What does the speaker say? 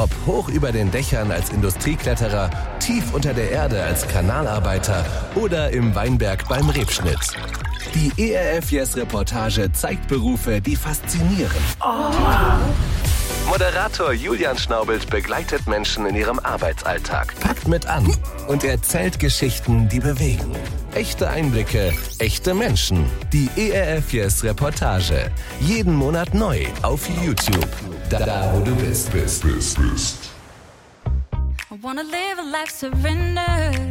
Ob hoch über den Dächern als Industriekletterer, tief unter der Erde als Kanalarbeiter oder im Weinberg beim Rebschnitt. Die ERF Yes Reportage zeigt Berufe, die faszinieren. Moderator Julian Schnaubelt begleitet Menschen in ihrem Arbeitsalltag, packt mit an und erzählt Geschichten, die bewegen. Echte Einblicke, echte Menschen. Die ERF Yes Reportage. Jeden Monat neu auf YouTube. Da wo du bist. I wanna live a life surrendered.